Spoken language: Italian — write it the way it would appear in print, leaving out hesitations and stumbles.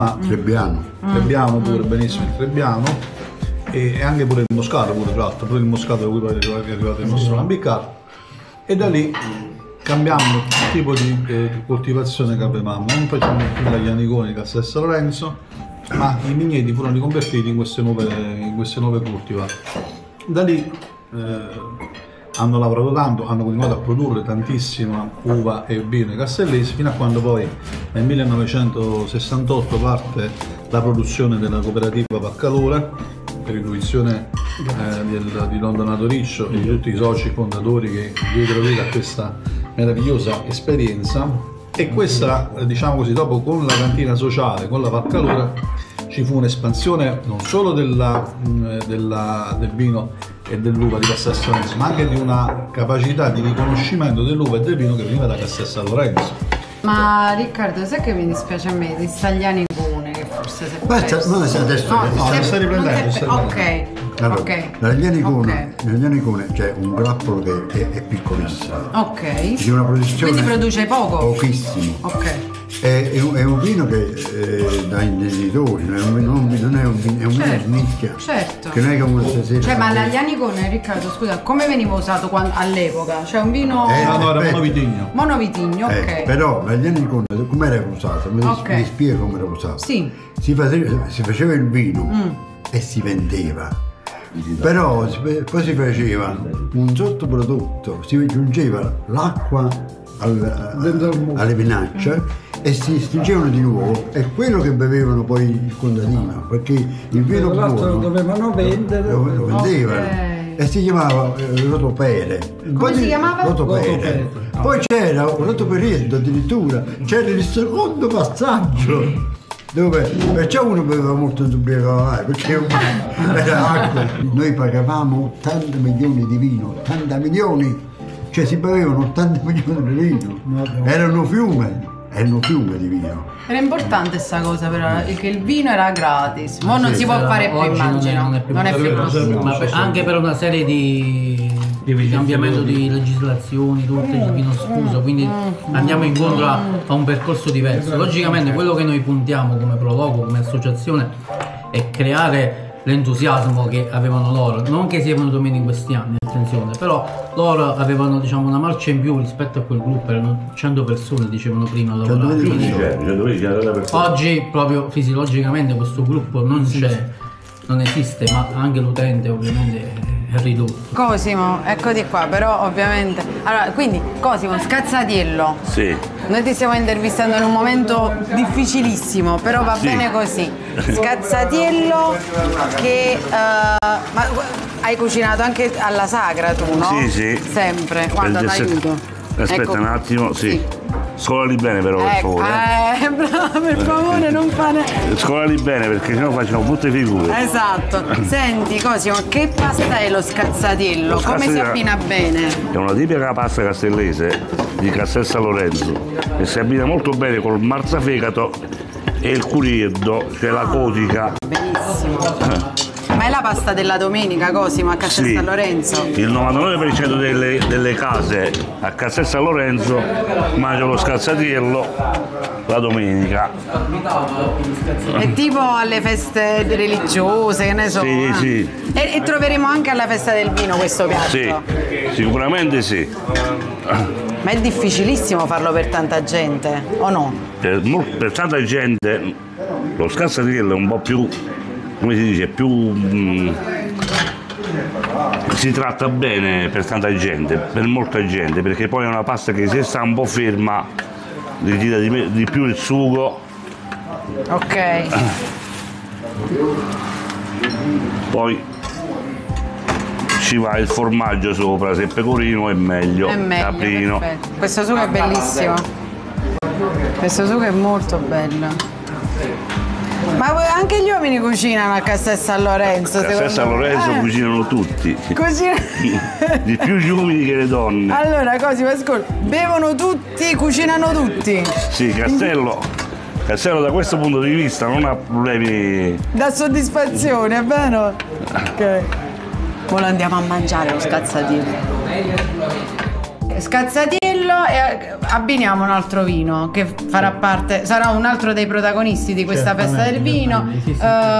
Trebbiano. Trebbiano pure, benissimo il Trebbiano. E anche pure il Moscato, pure tra l'altro, pure il Moscato da cui poi è arrivato il nostro Lambicato. E da lì cambiando il tipo di coltivazione che avevamo, non facciamo più gli aniconi Castel San Lorenzo, ma i vigneti furono riconvertiti in queste nuove cultivar. Da lì hanno lavorato tanto, hanno continuato a produrre tantissima uva e vino castellesi, fino a quando poi nel 1968 parte la produzione della cooperativa Baccalora, per intuizione di Don Donato Riccio e di tutti i soci fondatori che diedero vita a questa meravigliosa esperienza. E questa, diciamo così, dopo con la cantina sociale, con la Baccalora, ci fu un'espansione non solo del vino e dell'uva di Castel San Lorenzo, ma anche di una capacità di riconoscimento dell'uva e del vino che veniva da Castel San Lorenzo. Ma Riccardo, sai che mi dispiace a me di Stagliani Cune, che forse si è perso. No, adesso stai riprendendo. Ok. Allora, ok. Nell'Agliani Cune c'è un grappolo che è piccolissimo. Ok. C'è una produzione. Quindi produce poco? Pochissimo. Ok. È un vino che da intenditori, non è un vino, è un vino di nicchia. Certo. Che non è come stasera. Cioè, ma l'Agliani Cune, Riccardo, scusa, come veniva usato all'epoca? Cioè un vino. No, era monovitigno. Monovitigno, ok. Però l'Agliani Cune come era usato? Mi spiego come era usato. Sì. Si faceva il vino e si vendeva. Però poi si faceva un sottoprodotto, si aggiungeva l'acqua alle vinacce e si stringevano di nuovo, è quello che bevevano poi il contadino, perché il vino buono lo dovevano vendere, lo vendevano. E si chiamava rotopere. Come si chiamava? Rotopere. Poi c'era un rotoperietto addirittura, c'era il secondo passaggio. Dove perciò uno beveva molto d'ubriaco, perché era acqua. Noi pagavamo 80 milioni di vino, 80 milioni, cioè si bevevano 80 milioni di vino, erano fiume di vino. Era importante sta cosa però, che il vino era gratis, ma non si può fare più, immagino, non è più possibile. ma anche per una serie di cambiamento di legislazioni, tutto il vino sfuso, quindi andiamo incontro a un percorso diverso. Logicamente quello che noi puntiamo come Proloco, come associazione, è creare l'entusiasmo che avevano loro, non che sia venuto meno in questi anni, attenzione, però loro avevano, diciamo, una marcia in più rispetto a quel gruppo, erano 100 persone, dicevano prima, oggi proprio fisiologicamente questo gruppo non c'è, non esiste, ma anche l'utente ovviamente è ridotto. Cosimo, eccoti qua, però ovviamente. Allora, quindi Cosimo, Scazzatiello. Sì. Noi ti stiamo intervistando in un momento difficilissimo, però va bene così. Scazzatiello che ma hai cucinato anche alla sagra tu, no? Sì, sì. Sempre. Guarda, t'aiuto. Aspetta ecco. un attimo, sì. Scolali bene però, per favore. Bravo, per favore, non fare. Scolali bene perché sennò facciamo brutte figure. Esatto. Senti, Cosimo, che pasta è lo scazzatiello? Come si abbina bene? È una tipica pasta castellese di Castel San Lorenzo e si abbina molto bene col marzafegato e il curieddo, cioè la codica. Benissimo. Ma è la pasta della domenica, Cosimo, a Castel San Lorenzo? Il 99% delle case a Castel San Lorenzo mangia lo scazzatiello la domenica. È tipo alle feste religiose, che ne so. Sì, sì. E troveremo anche alla festa del vino questo piatto? Sì, sicuramente sì. Ma è difficilissimo farlo per tanta gente, o no? Per tanta gente lo scazzatiello è un po' più, come si dice, più si tratta bene per tanta gente, per molta gente, perché poi è una pasta che se sta un po' ferma ritira di più il sugo. Ok. Poi ci va il formaggio sopra, se è pecorino è meglio, caprino. Perfetto. Questo sugo è bellissimo. Questo sugo è molto bello. Ma anche gli uomini cucinano a Castel San Lorenzo? A Castel San Lorenzo cucinano tutti. Di più gli uomini che le donne. Allora, Cosimo, ascolta, bevono tutti, cucinano tutti? Sì, Castello da questo punto di vista non ha problemi. Da soddisfazione, è vero? Ok. Ora andiamo a mangiare lo scazzatiello. Scazzatiello e abbiniamo un altro vino che farà parte, sarà un altro dei protagonisti di questa festa del vino. Sì, sì.